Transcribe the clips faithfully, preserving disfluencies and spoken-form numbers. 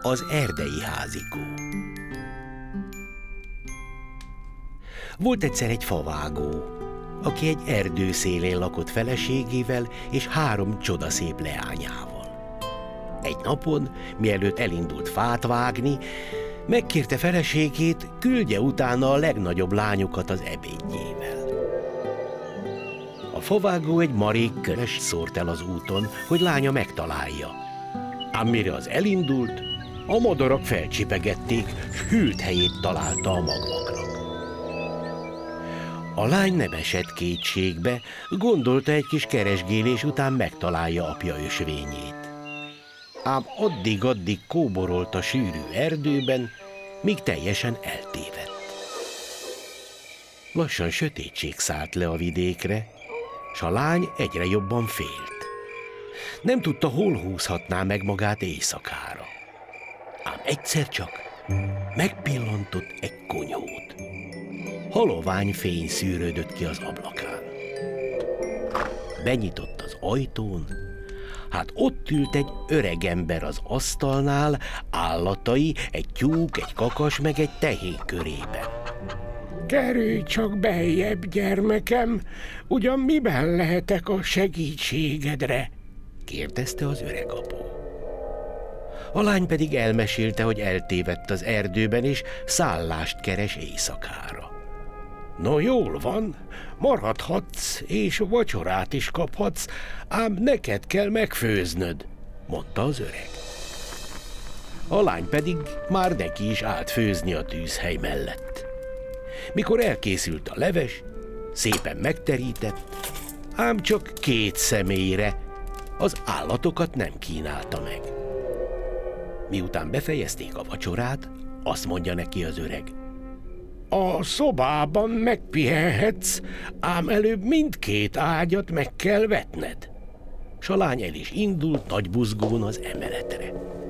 Az erdei házikó. Volt egyszer egy favágó, aki egy erdő szélén lakott feleségével és három csodaszép leányával. Egy napon, mielőtt elindult fát vágni, megkérte feleségét, küldje utána a legnagyobb lányokat az ebédjével. A favágó egy marék köres szórt el az úton, hogy lánya megtalálja. Ám mire az elindult, a madarak felcsipegették, s hűlt helyét találta a magvaknak. A lány nem esett kétségbe, gondolta, egy kis keresgélés után megtalálja apja ösvényét. Ám addig-addig kóborolt a sűrű erdőben, míg teljesen eltévedt. Lassan sötétség szállt le a vidékre, s a lány egyre jobban félt. Nem tudta, hol húzhatná meg magát éjszakára. Ám egyszer csak megpillantott egy konyhót. Halovány fény szűrődött ki az ablakán. Benyitott az ajtón, hát ott ült egy öreg ember az asztalnál, állatai, egy tyúk, egy kakas, meg egy tehén körében. Kerülj csak beljebb, gyermekem, ugyan miben lehetek a segítségedre? Kérdezte az öreg apó. A lány pedig elmesélte, hogy eltévedt az erdőben, és szállást keres éjszakára. No, jól van, maradhatsz, és vacsorát is kaphatsz, ám neked kell megfőznöd, mondta az öreg. A lány pedig már neki is állt főzni a tűzhely mellett. Mikor elkészült a leves, szépen megterített, ám csak két személyre, az állatokat nem kínálta meg. Miután befejezték a vacsorát, azt mondja neki az öreg: a szobában megpihenhetsz, ám előbb mindkét ágyat meg kell vetned. S a lány el is indult nagy buzgón az emeletre.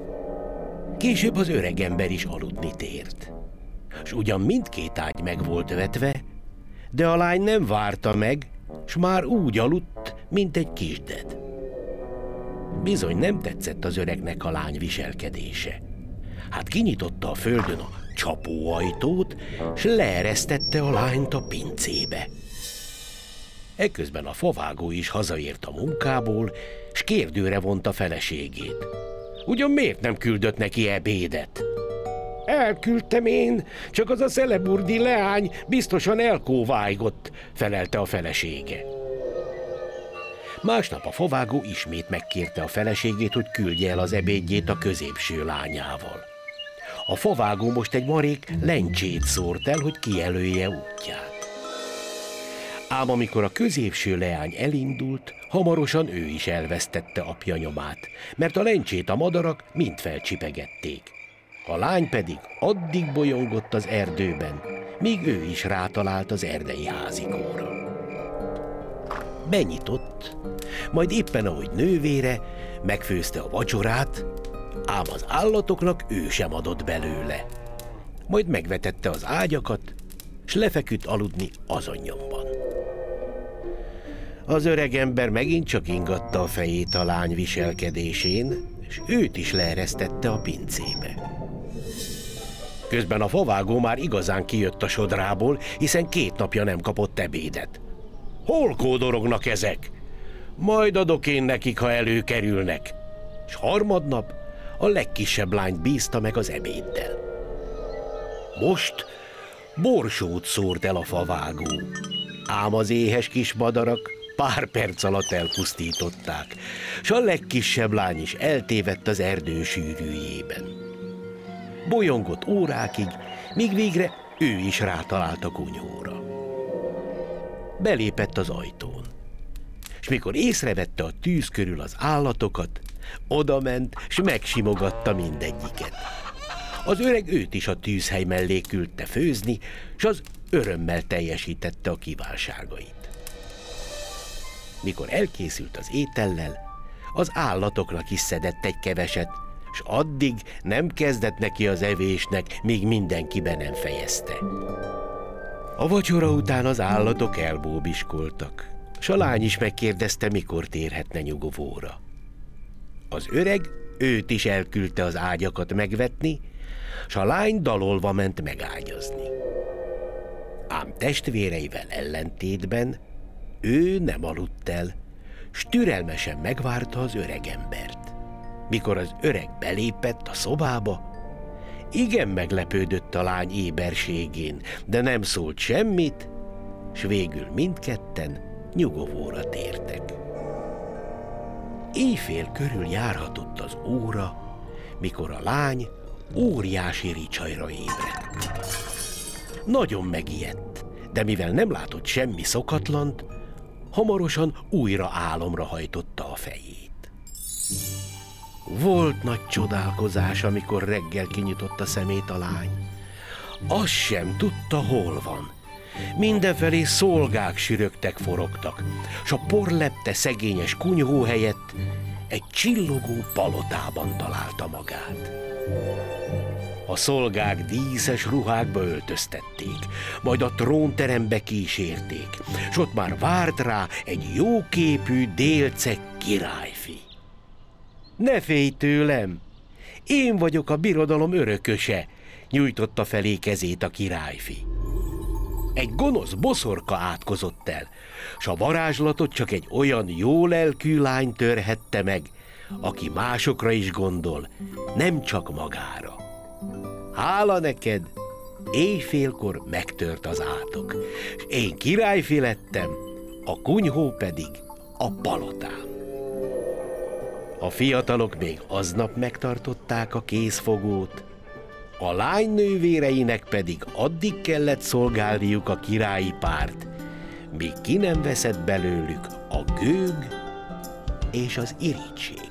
Később az öreg ember is aludni tért. S ugyan mindkét ágy meg volt vetve, de a lány nem várta meg, s már úgy aludt, mint egy kisded. Bizony nem tetszett az öregnek a lány viselkedése. Hát kinyitotta a földön a csapóajtót, s leeresztette a lányt a pincébe. Ekközben a favágó is hazaért a munkából, s kérdőre vonta feleségét. Ugyan miért nem küldött neki ebédet? Elküldtem én, csak az a szeleburdi leány biztosan elkóvájgott, felelte a felesége. Másnap a favágó ismét megkérte a feleségét, hogy küldje el az ebédjét a középső lányával. A favágó most egy marék lencsét szórt el, hogy kijelölje útját. Ám amikor a középső leány elindult, hamarosan ő is elvesztette apja nyomát, mert a lencsét a madarak mind felcsipegették. A lány pedig addig bolyongott az erdőben, míg ő is rátalált az erdei házikóra. Benyitott, majd éppen ahogy nővére megfőzte a vacsorát, ám az állatoknak ő sem adott belőle. Majd megvetette az ágyakat, s lefeküdt aludni azon nyomban. Az öreg ember megint csak ingatta a fejét a lány viselkedésén, és őt is leeresztette a pincébe. Közben a favágó már igazán kijött a sodrából, hiszen két napja nem kapott ebédet. Hol kódorognak ezek? Majd adok én nekik, ha előkerülnek. S harmadnap a legkisebb lányt bízta meg az ebéddel. Most borsót szórt el a favágó, ám az éhes kis madarak pár perc alatt elpusztították, s a legkisebb lány is eltévedt az erdő sűrűjében. Bolyongott órákig, míg végre ő is rátalált a kunyhóra. Belépett az ajtón, és mikor észrevette a tűz körül az állatokat, odament, s megsimogatta mindegyiket. Az öreg őt is a tűzhely mellé küldte főzni, s az örömmel teljesítette a kívánságait. Mikor elkészült az étellel, az állatoknak is szedett egy keveset, s addig nem kezdett neki az evésnek, míg mindenki be nem fejezte. A vacsora után az állatok elbóbiskoltak, s a lány is megkérdezte, mikor térhetne nyugovóra. Az öreg őt is elküldte az ágyakat megvetni, s a lány dalolva ment megágyazni. Ám testvéreivel ellentétben ő nem aludt el, s türelmesen megvárta az öregembert. Mikor az öreg belépett a szobába, igen meglepődött a lány éberségén, de nem szólt semmit, s végül mindketten nyugovóra tértek. Éjfél körül járhatott az óra, mikor a lány óriási ricsajra ébredt. Nagyon megijedt, de mivel nem látott semmi szokatlant, hamarosan újra álomra hajtotta a fejét. Volt nagy csodálkozás, amikor reggel kinyitotta szemét a lány. Azt sem tudta, hol van. Mindenfelé szolgák sürögtek, forogtak, s a por lepte szegényes kunyhó helyett egy csillogó palotában találta magát. A szolgák díszes ruhákba öltöztették, majd a trónterembe kísérték, s ott már várt rá egy jóképű délceg királyfi. Ne félj tőlem! Én vagyok a birodalom örököse, nyújtotta felé kezét a királyfi. Egy gonosz boszorka átkozott el, s a varázslatot csak egy olyan jó lelkű lány törhette meg, aki másokra is gondol, nem csak magára. Hála neked, éjfélkor megtört az átok, s én királyfi lettem, a kunyhó pedig a palotám. A fiatalok még aznap megtartották a kézfogót, a lány nővéreinek pedig addig kellett szolgálniuk a királyi párt, míg ki nem veszett belőlük a gőg és az irigység.